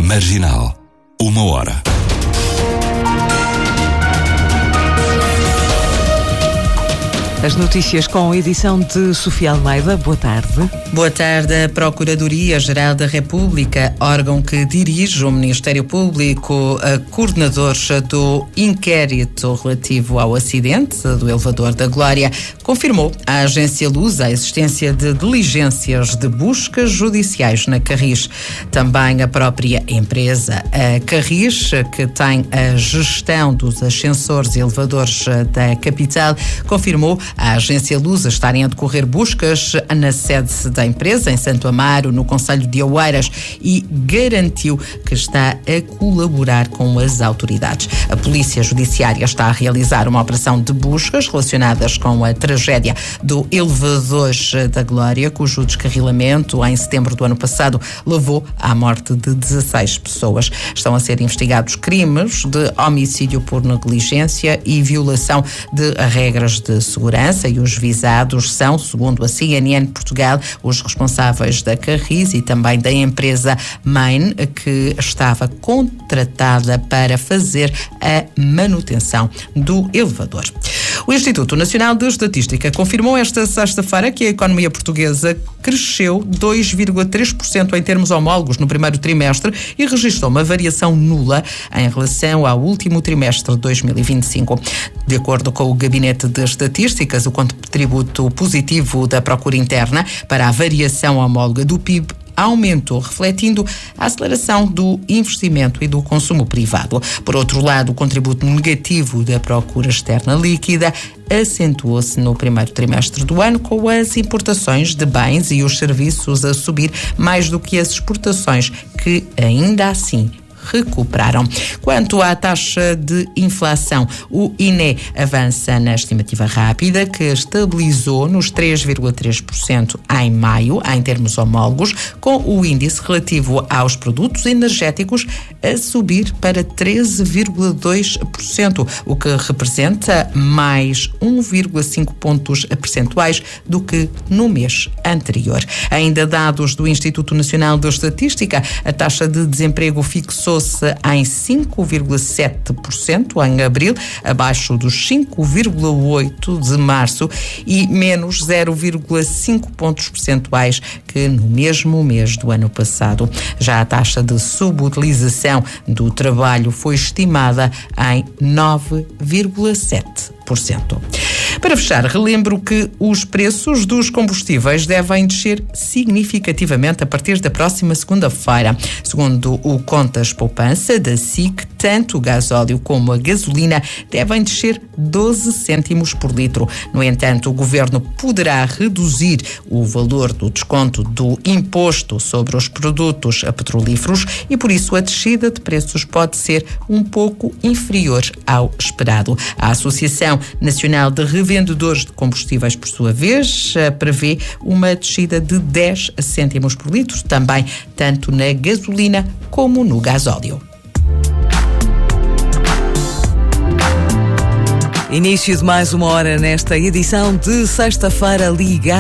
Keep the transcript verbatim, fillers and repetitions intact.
Marginal. Uma hora. As notícias com a edição de Sofia Almeida. Boa tarde. Boa tarde. A Procuradoria-Geral da República, órgão que dirige o Ministério Público, a coordenador do inquérito relativo ao acidente do elevador da Glória, confirmou à agência Lusa a existência de diligências de buscas judiciais na Carris. Também a própria empresa, a Carris, que tem a gestão dos ascensores e elevadores da capital, confirmou à agência Lusa estarem a decorrer buscas na sede da empresa, em Santo Amaro, no concelho de Oeiras, e garantiu que está a colaborar com as autoridades. A Polícia Judiciária está a realizar uma operação de buscas relacionadas com a tragédia do elevador da Glória, cujo descarrilamento em setembro do ano passado levou à morte de dezasseis pessoas. Estão a ser investigados crimes de homicídio por negligência e violação de regras de segurança, e os visados são, segundo a C N N Portugal, os responsáveis da Carris e também da empresa Main, que estava contratada para fazer a manutenção do elevador. O Instituto Nacional de Estatística confirmou esta sexta-feira que a economia portuguesa cresceu dois vírgula três por cento em termos homólogos no primeiro trimestre e registrou uma variação nula em relação ao último trimestre de dois mil e vinte e cinco. De acordo com o Gabinete de Estatísticas, o contributo positivo da procura interna para a variação homóloga do P I B aumentou, refletindo a aceleração do investimento e do consumo privado. Por outro lado, o contributo negativo da procura externa líquida acentuou-se no primeiro trimestre do ano, com as importações de bens e os serviços a subir mais do que as exportações, que ainda assim recuperaram. Quanto à taxa de inflação, o I N E avança na estimativa rápida, que estabilizou nos três vírgula três por cento em maio, em termos homólogos, com o índice relativo aos produtos energéticos a subir para treze vírgula dois por cento, o que representa mais um vírgula cinco pontos percentuais do que no mês anterior. Ainda dados do Instituto Nacional de Estatística, a taxa de desemprego fixou em cinco vírgula sete por cento em abril, abaixo dos cinco vírgula oito por cento de março e menos zero vírgula cinco pontos percentuais que no mesmo mês do ano passado. Já a taxa de subutilização do trabalho foi estimada em nove vírgula sete por cento. Para fechar, relembro que os preços dos combustíveis devem descer significativamente a partir da próxima segunda-feira. Segundo o Contas Poupança da S I C, tanto o gasóleo como a gasolina devem descer doze cêntimos por litro. No entanto, o Governo poderá reduzir o valor do desconto do imposto sobre os produtos petrolíferos e, por isso, a descida de preços pode ser um pouco inferior ao esperado. A Associação Nacional de Revendedores de Combustíveis, por sua vez, prevê uma descida de dez cêntimos por litro, também tanto na gasolina como no gasóleo. Início de mais uma hora nesta edição de sexta-feira, Liga.